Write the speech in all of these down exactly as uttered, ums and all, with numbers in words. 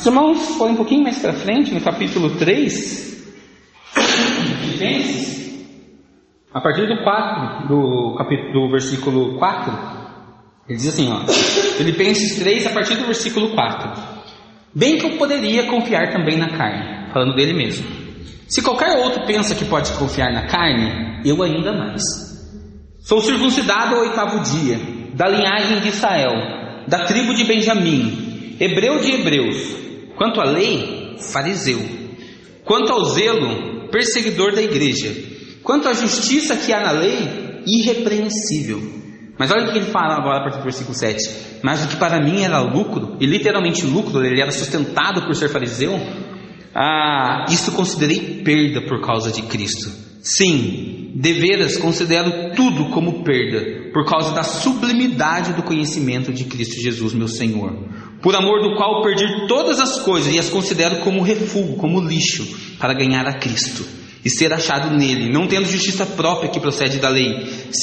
irmãos forem um pouquinho mais para frente, no capítulo três, Filipenses, a partir do quatro, do, capítulo, do versículo quatro, ele diz assim, ó, Filipenses três, a partir do versículo quatro: bem que eu poderia confiar também na carne, falando dele mesmo. Se qualquer outro pensa que pode confiar na carne, eu ainda mais. Sou circuncidado ao oitavo dia, da linhagem de Israel, da tribo de Benjamim, hebreu de hebreus. Quanto à lei, fariseu. Quanto ao zelo, perseguidor da igreja. Quanto à justiça que há na lei, irrepreensível. Mas olha o que ele fala agora a partir do versículo sete. Mas o que para mim era lucro, e literalmente lucro, ele era sustentado por ser fariseu, ah, isso considerei perda por causa de Cristo. Sim, deveras considero tudo como perda, por causa da sublimidade do conhecimento de Cristo Jesus, meu Senhor, por amor do qual perdi todas as coisas e as considero como refúgio, como lixo, para ganhar a Cristo e ser achado nele, não tendo justiça própria que procede da lei,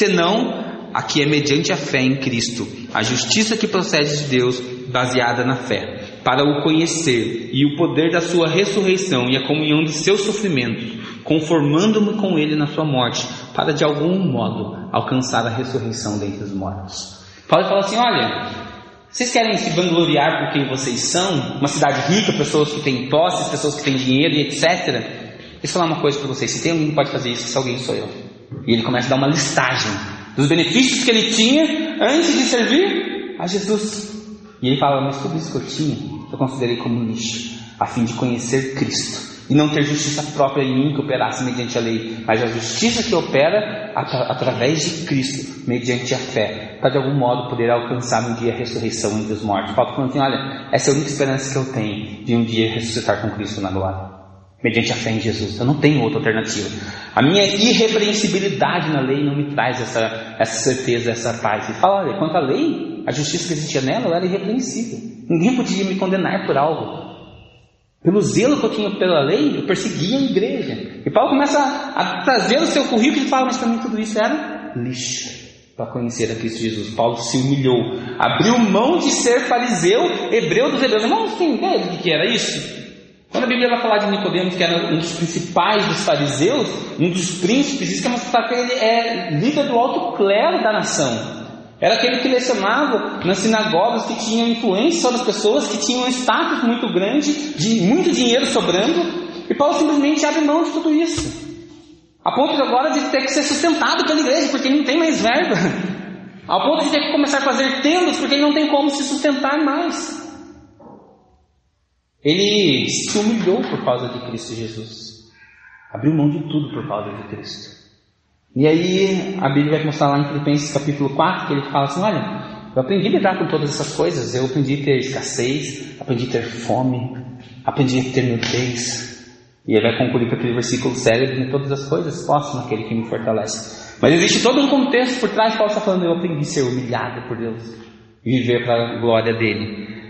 senão a que é mediante a fé em Cristo, a justiça que procede de Deus, baseada na fé, para o conhecer e o poder da sua ressurreição e a comunhão dos seus sofrimentos, conformando-me com ele na sua morte, para de algum modo alcançar a ressurreição dentre os mortos. Paulo fala assim, olha, vocês querem se vangloriar por quem vocês são? Uma cidade rica, pessoas que têm posses, pessoas que têm dinheiro e etcétera. Deixa eu falar uma coisa para vocês, se tem alguém que pode fazer isso, se alguém sou eu. E ele começa a dar uma listagem dos benefícios que ele tinha antes de servir a Jesus. E ele fala, mas tudo isso que eu tinha, eu considerei como lixo, a fim de conhecer Cristo e não ter justiça própria em mim que operasse mediante a lei, mas a justiça que opera atra- através de Cristo, mediante a fé, para de algum modo poder alcançar um dia a ressurreição entre os mortos. Paulo falando assim, olha, essa é a única esperança que eu tenho, de um dia ressuscitar com Cristo na glória, mediante a fé em Jesus. Eu não tenho outra alternativa. A minha irrepreensibilidade na lei não me traz essa, essa certeza, essa paz. Ele fala, olha, quanto à lei, a justiça que existia nela, ela era irrepreensível. Ninguém podia me condenar por algo. Pelo zelo que eu tinha pela lei, eu perseguia a igreja. E Paulo começa a, a trazer o seu currículo e fala, mas para mim tudo isso era lixo para conhecer a Cristo Jesus. Paulo se humilhou, abriu mão de ser fariseu, hebreu dos hebreus. Irmãos, tem ideia do que era isso? Quando a Bíblia vai falar de Nicodemos, que era um dos principais dos fariseus, um dos príncipes, isso quer mostrar que ele é líder do alto clero da nação. Era aquele que lecionava nas sinagogas, que tinha influência sobre as pessoas, que tinha um status muito grande, de muito dinheiro sobrando. E Paulo simplesmente abre mão de tudo isso, a ponto de agora de ter que ser sustentado pela igreja, porque ele não tem mais verba, ao ponto de ter que começar a fazer tendas, porque ele não tem como se sustentar mais. Ele se humilhou por causa de Cristo Jesus, abriu mão de tudo por causa de Cristo. E aí a Bíblia vai mostrar lá em Filipenses capítulo quatro, que ele fala assim, olha, eu aprendi a lidar com todas essas coisas, eu aprendi a ter escassez, aprendi a ter fome, aprendi a ter nudez. E ele vai concluir com aquele versículo célebre, em todas as coisas posso naquele que me fortalece. Mas existe todo um contexto por trás. Paulo está falando, eu aprendi a ser humilhado por Deus e viver para a glória dele.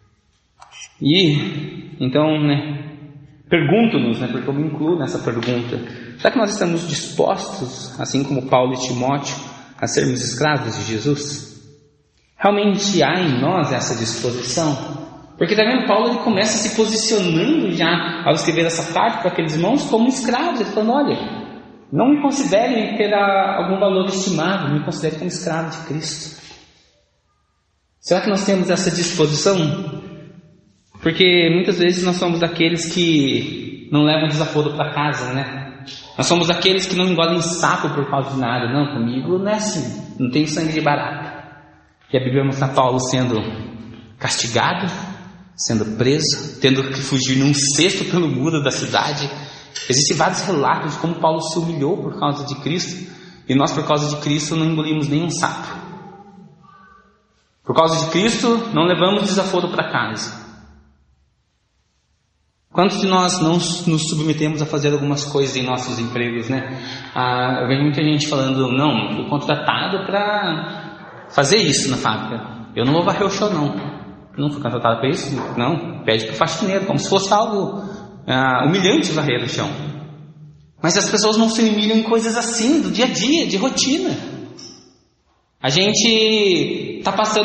E então, né, pergunto-nos, né, porque eu me incluo nessa pergunta, será que nós estamos dispostos, assim como Paulo e Timóteo, a sermos escravos de Jesus? Realmente há em nós essa disposição? Porque está vendo, Paulo ele começa se posicionando já ao escrever essa carta para aqueles irmãos como escravos. Ele falando, olha, não me considere ter algum valor estimado, me considere como escravo de Cristo. Será que nós temos essa disposição? Porque muitas vezes nós somos daqueles que não levam desaforo para casa, né? Nós somos daqueles que não engolem sapo por causa de nada. Não, comigo não é assim, não tem sangue de barata. E a Bíblia mostra Paulo sendo castigado, sendo preso, tendo que fugir num cesto pelo muro da cidade. Existem vários relatos de como Paulo se humilhou por causa de Cristo, e nós por causa de Cristo não engolimos nenhum sapo. Por causa de Cristo não levamos desaforo para casa. Quantos de nós não nos submetemos a fazer algumas coisas em nossos empregos, né? Ah, eu vejo muita gente falando, não, fui contratado para fazer isso na fábrica, eu não vou varrer o chão não. Não fui contratado para isso? Não, pede para o faxineiro, como se fosse algo ah, humilhante varrer o chão. Mas as pessoas não se humilham em coisas assim, do dia a dia, de rotina. A gente está passando